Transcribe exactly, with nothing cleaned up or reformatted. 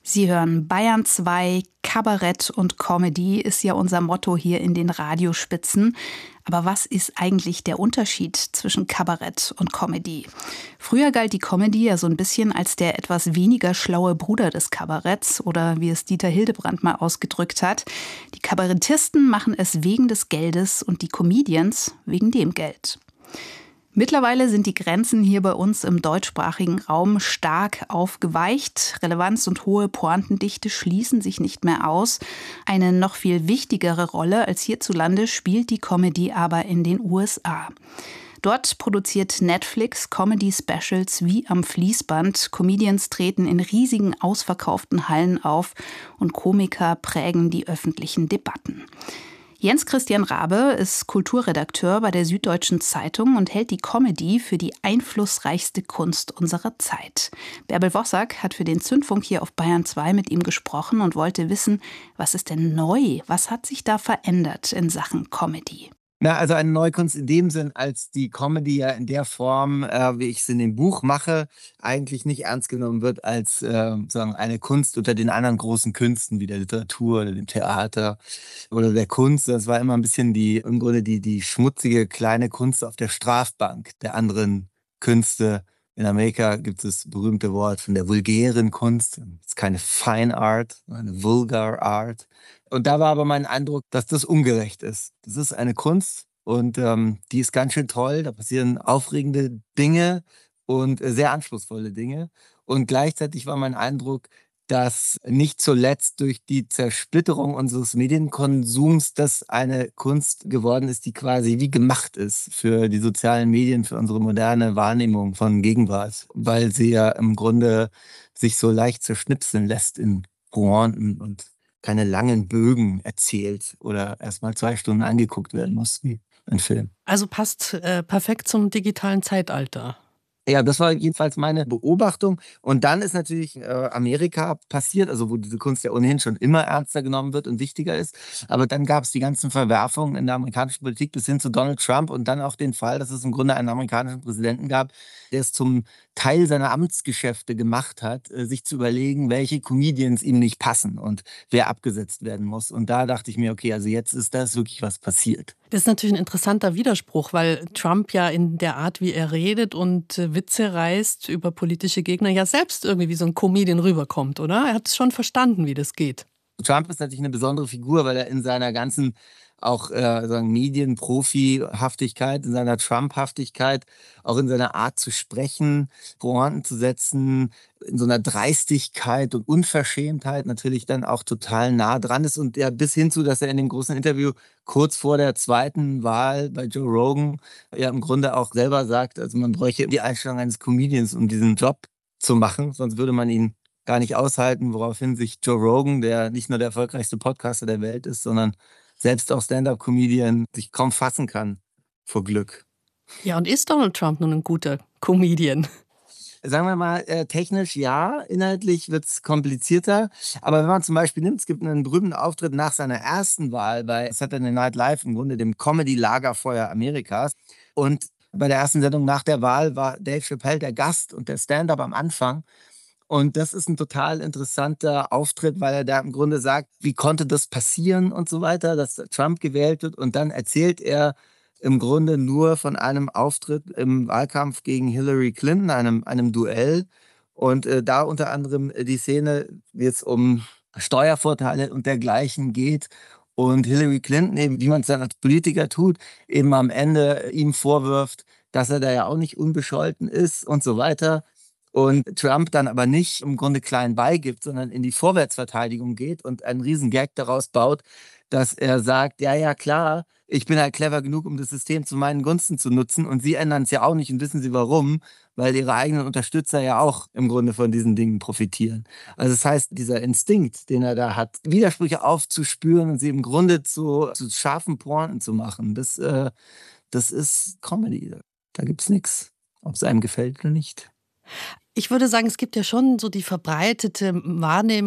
Sie hören Bayern zwei, Kabarett und Comedy ist ja unser Motto hier in den Radiospitzen. Aber was ist eigentlich der Unterschied zwischen Kabarett und Comedy? Früher galt die Comedy ja so ein bisschen als der etwas weniger schlaue Bruder des Kabaretts oder wie es Dieter Hildebrandt mal ausgedrückt hat. Die Kabarettisten machen es wegen des Geldes und die Comedians wegen dem Geld. Mittlerweile sind die Grenzen hier bei uns im deutschsprachigen Raum stark aufgeweicht. Relevanz und hohe Pointendichte schließen sich nicht mehr aus. Eine noch viel wichtigere Rolle als hierzulande spielt die Comedy aber in den U S A. Dort produziert Netflix Comedy-Specials wie am Fließband. Comedians treten in riesigen, ausverkauften Hallen auf und Komiker prägen die öffentlichen Debatten. Jens Christian Rabe ist Kulturredakteur bei der Süddeutschen Zeitung und hält die Comedy für die einflussreichste Kunst unserer Zeit. Bärbel Wossack hat für den Zündfunk hier auf Bayern zwei mit ihm gesprochen und wollte wissen, was ist denn neu? Was hat sich da verändert in Sachen Comedy? Na, also eine Neukunst in dem Sinn, als die Comedy ja in der Form, äh, wie ich es in dem Buch mache, eigentlich nicht ernst genommen wird als äh, sagen eine Kunst unter den anderen großen Künsten wie der Literatur oder dem Theater oder der Kunst. Das war immer ein bisschen die im Grunde die die schmutzige kleine Kunst auf der Strafbank der anderen Künste. In Amerika gibt es das berühmte Wort von der vulgären Kunst. Es ist keine Fine Art, eine Vulgar Art. Und da war aber mein Eindruck, dass das ungerecht ist. Das ist eine Kunst und ähm, die ist ganz schön toll. Da passieren aufregende Dinge und äh, sehr anspruchsvolle Dinge. Und gleichzeitig war mein Eindruck, dass nicht zuletzt durch die Zersplitterung unseres Medienkonsums das eine Kunst geworden ist, die quasi wie gemacht ist für die sozialen Medien, für unsere moderne Wahrnehmung von Gegenwart, weil sie ja im Grunde sich so leicht zerschnipseln lässt in Pointen und keine langen Bögen erzählt oder erst mal zwei Stunden angeguckt werden muss wie ein Film. Also passt äh, perfekt zum digitalen Zeitalter. Ja, das war jedenfalls meine Beobachtung. Und dann ist natürlich äh, Amerika passiert, also wo diese Kunst ja ohnehin schon immer ernster genommen wird und wichtiger ist. Aber dann gab es die ganzen Verwerfungen in der amerikanischen Politik bis hin zu Donald Trump und dann auch den Fall, dass es im Grunde einen amerikanischen Präsidenten gab, der es zum Teil seiner Amtsgeschäfte gemacht hat, äh, sich zu überlegen, welche Comedians ihm nicht passen und wer abgesetzt werden muss. Und da dachte ich mir, okay, also jetzt ist das wirklich was passiert. Das ist natürlich ein interessanter Widerspruch, weil Trump ja in der Art, wie er redet und äh, Witze reißt über politische Gegner, ja selbst irgendwie wie so ein Comedian rüberkommt, oder? Er hat es schon verstanden, wie das geht. Trump ist natürlich eine besondere Figur, weil er in seiner ganzen auch äh, sagen Medienprofi-Haftigkeit, in seiner Trump-Haftigkeit, auch in seiner Art zu sprechen, Pointen zu setzen, in so einer Dreistigkeit und Unverschämtheit natürlich dann auch total nah dran ist und ja bis hin zu, dass er in dem großen Interview kurz vor der zweiten Wahl bei Joe Rogan ja im Grunde auch selber sagt, also man bräuchte die Einstellung eines Comedians, um diesen Job zu machen, sonst würde man ihn gar nicht aushalten, woraufhin sich Joe Rogan, der nicht nur der erfolgreichste Podcaster der Welt ist, sondern selbst auch Stand-up-Comedian, sich kaum fassen kann vor Glück. Ja, und ist Donald Trump nun ein guter Comedian? Sagen wir mal, äh, technisch ja, inhaltlich wird es komplizierter. Aber wenn man zum Beispiel nimmt, es gibt einen berühmten Auftritt nach seiner ersten Wahl bei Saturday Night Live, im Grunde dem Comedy-Lagerfeuer Amerikas. Und bei der ersten Sendung nach der Wahl war Dave Chappelle der Gast und der Stand-up am Anfang. Und das ist ein total interessanter Auftritt, weil er da im Grunde sagt, wie konnte das passieren und so weiter, dass Trump gewählt wird. Und dann erzählt er im Grunde nur von einem Auftritt im Wahlkampf gegen Hillary Clinton, einem, einem Duell. Und äh, da unter anderem die Szene, wie es um Steuervorteile und dergleichen geht. Und Hillary Clinton, eben, wie man es dann als Politiker tut, eben am Ende ihm vorwirft, dass er da ja auch nicht unbescholten ist und so weiter. Und Trump dann aber nicht im Grunde klein beigibt, sondern in die Vorwärtsverteidigung geht und einen riesen Gag daraus baut, dass er sagt, ja, ja, klar, ich bin halt clever genug, um das System zu meinen Gunsten zu nutzen und Sie ändern es ja auch nicht und wissen Sie warum? Weil Ihre eigenen Unterstützer ja auch im Grunde von diesen Dingen profitieren. Also das heißt, dieser Instinkt, den er da hat, Widersprüche aufzuspüren und sie im Grunde zu, zu scharfen Pointen zu machen, das, äh, das ist Comedy. Da gibt's nichts, ob es einem gefällt oder nicht. Ich würde sagen, es gibt ja schon so die verbreitete Wahrnehmung,